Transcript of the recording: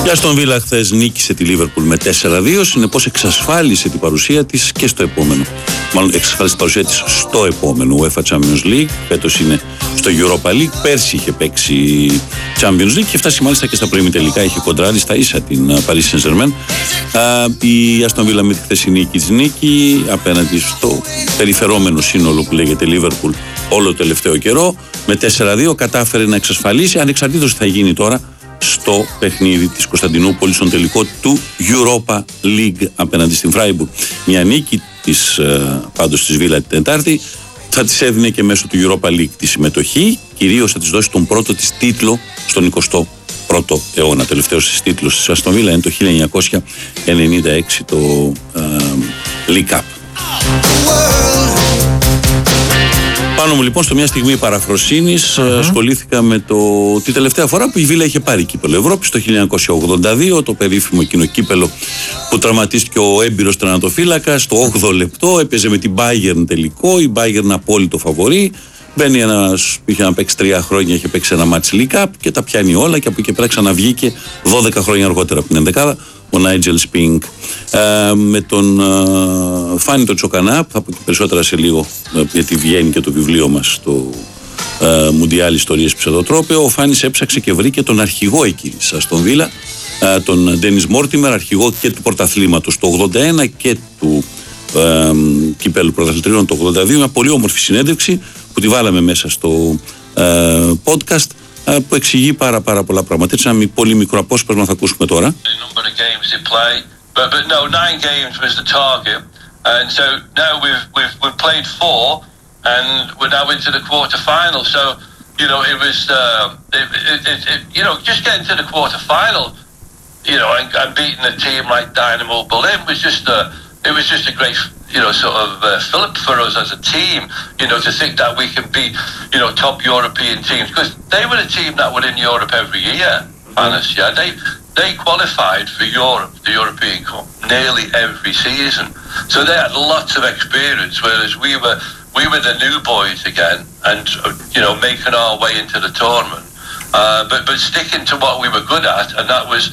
Η Άστον Βίλα χθες νίκησε τη Λίβερπουλ με 4-2, συνεπώς εξασφάλισε την παρουσία της και στο επόμενο. Μάλλον εξασφάλισε την παρουσία της στο επόμενο UEFA Champions League. Φέτος είναι στο Europa League. Πέρσι είχε παίξει Champions League και φτάσει μάλιστα και στα πρώιμη τελικά. Είχε κοντράρει στα ίσα την Paris Saint-Germain. Η Άστον Βίλα με τη χθεσινή της νίκη απέναντι στο περιφερόμενο σύνολο που λέγεται Λίβερπουλ όλο το τελευταίο καιρό, με 4-2 κατάφερε να εξασφαλίσει, ανεξαρτήτως τι θα γίνει τώρα στο παιχνίδι της Κωνσταντινούπολης στον τελικό του Europa League απέναντι στην Φράιμπουργκ. Μια νίκη της, πάντως της Βίλα την Τετάρτη θα της έδινε και μέσω του Europa League τη συμμετοχή, κυρίως θα της δώσει τον πρώτο της τίτλο στον 21ο αιώνα. Τελευταίος της τίτλος της Άστον Βίλα είναι το 1996 το League Cup. Πάνω μου λοιπόν στο μια στιγμή παραφροσύνης ασχολήθηκα με τη τελευταία φορά που η Βίλα είχε πάρει κύπελο Ευρώπης το 1982, το περίφημο εκείνο κύπελο που τραυματίστηκε ο έμπειρος τερματοφύλακας στο 8ο λεπτό, έπαιζε με την Bayern τελικό, η Bayern απόλυτο φαβορί. Μπαίνει ένας που είχε να παίξει 3 χρόνια, είχε παίξει ένα match League Cup και τα πιάνει όλα και από εκεί πέρα ξαναβγήκε 12 χρόνια αργότερα από την ενδεκάδα ο Νάιτζελ Σπίνγκ. Με τον Φάνη τον Τσοκανά, θα πω και περισσότερα σε λίγο γιατί βγαίνει και το βιβλίο μας στο Μουντιάλ Ιστορίες Ψευδοτρόπαιο. Ο Φάνης έψαξε και βρήκε τον αρχηγό εκεί της Άστον Βίλα, τον Ντένις Μόρτιμερ, αρχηγό και του πρωταθλήματος το 81 και του κυπέλου πρωταθλητριών το 82. Μια πολύ όμορφη συνέντευξη που τη βάλαμε μέσα στο podcast, που εξηγεί πάρα πολλά πράγματα. Έτσι ένα πολύ μικρό απόσπασμα θα ακούσουμε τώρα. But no, 9 games was the target, and so now we've played 4, and we're now into the quarter-final. So, you know, it was you know, just getting to the quarter-final, you know, and beating a team like Dynamo Berlin was just a great, you know, sort of fillip for us as a team. You know, to think that we can beat, you know, top European teams, because they were a team that were in Europe every year. Honest, yeah, they qualified for Europe, the European Cup, nearly every season. So they had lots of experience, whereas we were the new boys again, and you know, making our way into the tournament. But sticking to what we were good at, and that was